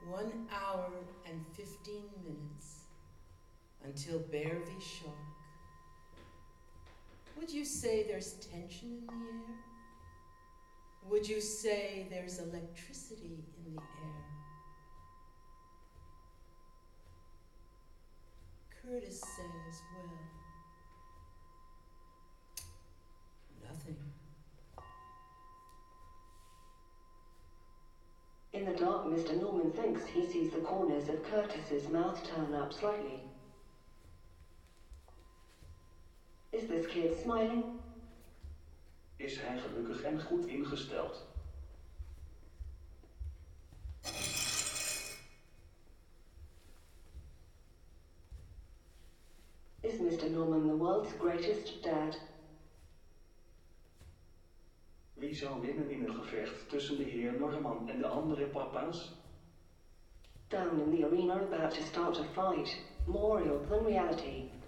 1 hour and 15 minutes until Bear v. Shark. Would you say there's tension in the air? Would you say there's electricity in the air? Curtis says, well, nothing. In the dark, Mr. Norman thinks he sees the corners of Curtis's mouth turn up slightly. Is this kid smiling? Is hij gelukkig en goed ingesteld? Is Mr. Norman the world's greatest dad? Wie zou winnen in een gevecht tussen de heer Norman en de andere papa's? Down in the arena about to start a fight, more real than reality.